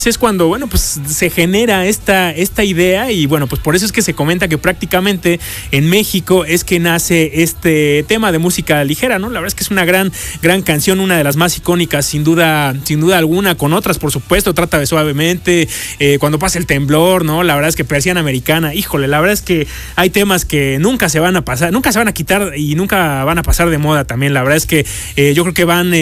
es cuando, bueno, pues se genera esta idea y bueno, pues por eso es que se comenta que prácticamente en México es que nace este tema de música ligera, ¿no? La verdad es que es una gran canción, una de las más icónicas, sin duda alguna, con otras, por supuesto, Trata de Suavemente, Cuando pasa el temblor, ¿no? La verdad es que Persiana Americana, híjole, la verdad es que hay temas que nunca se van a pasar, nunca se van a quitar y nunca van a pasar de moda también. La verdad es que yo creo que van